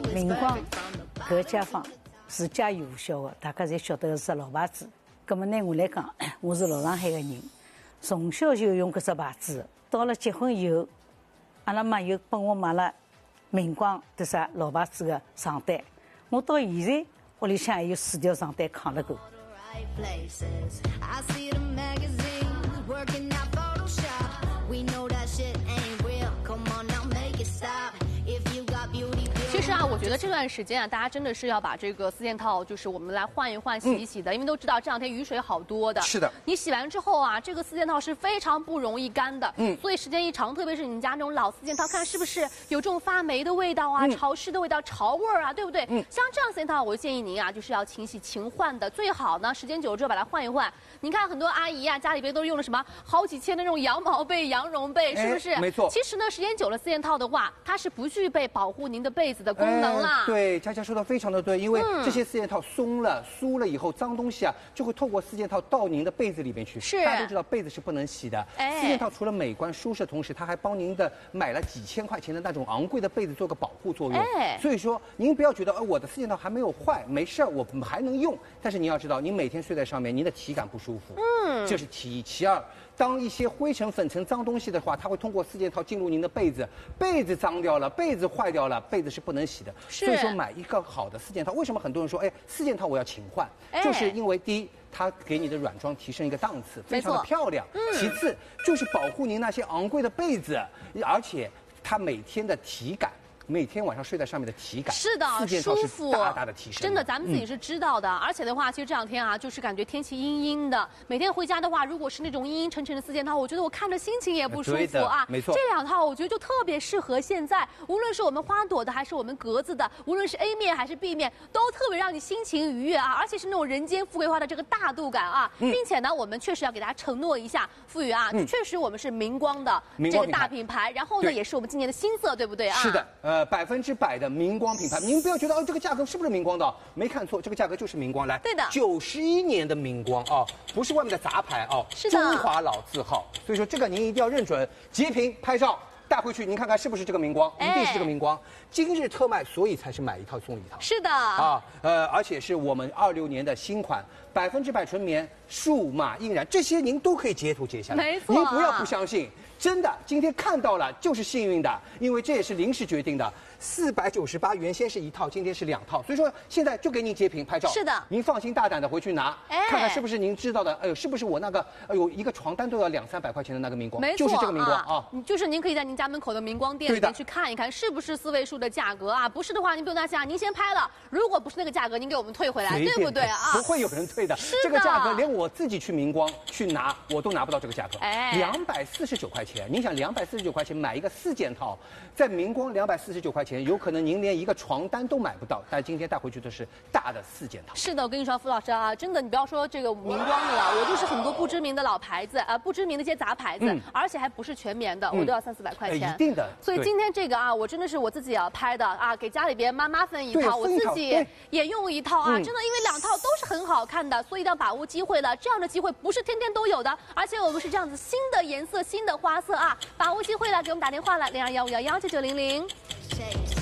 明光搿街坊是家喻户晓的，大家侪晓得是老牌子。葛么呢，我来讲，我是老上海的人，从小就用搿只牌子。到了结婚以后，阿拉妈又帮我买了明光的啥老牌子的床单，我到现在屋里向还有4条床单扛了够。 其实啊，我觉得这段时间啊，大家真的是要把这个4件套，就是我们来换一换、洗一洗的，因为都知道这两天雨水好多的。 是的。 你洗完之后啊，这个4件套是非常不容易干的。所以时间一长，特别是你们家那种老4件套，看是不是有这种发霉的味道啊、潮湿的味道、潮味儿啊，对不对？像这样4件套，我就建议您啊，就是要勤洗勤换的，最好呢时间久了之后把它换一换。你看很多阿姨啊，家里边都是用的什么好几千的那种羊毛被、羊绒被，是不是？ 没错。 其实呢，时间久了4件套的话，它是不具备保护您的被子的功能啦。 对，佳佳说的非常的对，因为这些4件套松了、酥了以后，脏东西啊就会透过4件套到您的被子里面去。 是， 大家都知道被子是不能洗的。4件套除了美观舒适的同时，它还帮您的买了几千块钱的那种昂贵的被子做个保护作用。所以说您不要觉得我的4件套还没有坏，没事儿，我还能用。但是你要知道，你每天睡在上面，您的体感不舒服。这是其一，其二。当一些灰尘、粉尘、脏东西的话，它会通过4件套进入您的被子，被子脏掉了，被子坏掉了，被子是不能洗的。所以说买一个好的4件套，为什么很多人说，4件套我要勤换？就是因为第一，它给你的软装提升一个档次，非常的漂亮。其次就是保护您那些昂贵的被子，而且它每天的体感。每天晚上睡在上面的体感是的，舒服， 大大的提升。 真的，咱们自己是知道的。而且的话，其实这两天啊，就是感觉天气阴阴的。每天回家的话，如果是那种阴阴沉沉的4件套，我觉得我看着心情也不舒服啊。 没错， 这2套我觉得就特别适合现在，无论是我们花朵的，还是我们格子的，无论是 A 面还是 B 面，都特别让你心情愉悦啊。而且是那种人间富贵花的这个大度感啊，并且呢，我们确实要给大家承诺一下，付宇啊，确实我们是明光的这个大品牌，然后呢，也是我们今年的新色，对不对啊？ 是的，100%的明光品牌，您不要觉得这个价格是不是明光的？没看错，这个价格就是明光。来， 对的 ，91年的明光不是外面的杂牌是的， 中华老字号。所以说这个您一定要认准，截屏拍照带回去，您看看是不是这个明光？一定是这个明光。今日特卖，所以才是买一套送一套。 是的而且是我们26年的新款，100%纯棉，数码印染，这些您都可以截图截下来。 没错， 您不要不相信。真的，今天看到了就是幸运的，因为这也是临时决定的。498，原先是1套，今天是2套，所以说现在就给您截屏拍照。 是的， 您放心大胆的回去拿，看看是不是您知道的。是不是我那个一个床单都要200-300块钱的那个明光？ 没错， 就是这个明光啊。 就是您可以在您家门口的明光店里面去看一看，是不是4位数的价格啊？不是的话，您不用担心啊，您先拍了，如果不是那个价格，您给我们退回来，对不对啊？ 不会有人退的，这个价格连我自己去明光去拿，我都拿不到这个价格。249块钱，您想249块钱买一个4件套，在明光249块钱，有可能您连一个床单都买不到。但今天带回去的是大的4件套。 是的，我跟你说，付老师啊，真的，你不要说这个明光的了，我就是很多不知名的老牌子不知名的一些杂牌子，而且还不是全棉的，我都要300-400块钱。 一定的。 所以今天这个啊，我真的是我自己要拍的啊，给家里边妈妈分一套，我自己也用一套啊，真的，因为2套都是很好看的，所以一定要把握机会了。这样的机会不是天天都有的，而且我们是这样子新的颜色、新的花色啊，把握机会了，给我们打电话了，0215119900。